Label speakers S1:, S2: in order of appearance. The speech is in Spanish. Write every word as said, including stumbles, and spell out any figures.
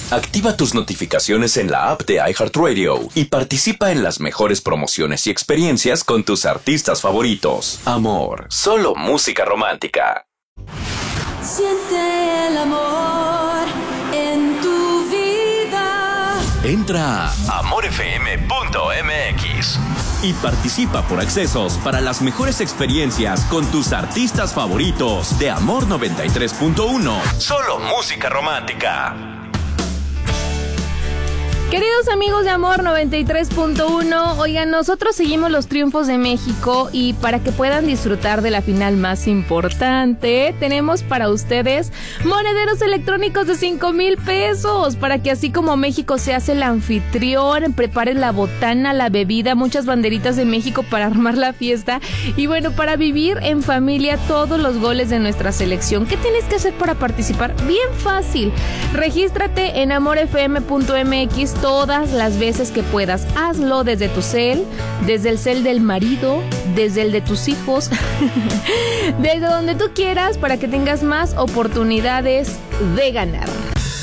S1: Activa tus notificaciones en la app de iHeartRadio y participa en las mejores promociones y experiencias con tus artistas favoritos. Amor, solo música romántica.
S2: Siente el amor en tu vida.
S1: Entra a amor f m punto m x y participa por accesos para las mejores experiencias con tus artistas favoritos de Amor noventa y tres punto uno. Solo música romántica.
S3: Queridos amigos de Amor noventa y tres punto uno, oigan, nosotros seguimos los triunfos de México y para que puedan disfrutar de la final más importante, tenemos para ustedes monederos electrónicos de cinco mil pesos, para que así como México se hace el anfitrión, preparen la botana, la bebida, muchas banderitas de México para armar la fiesta y bueno, para vivir en familia todos los goles de nuestra selección. ¿Qué tienes que hacer para participar? Bien fácil, regístrate en amor f m punto m x todas las veces que puedas. Hazlo desde tu cel, desde el cel del marido, desde el de tus hijos, desde donde tú quieras para que tengas más oportunidades de ganar.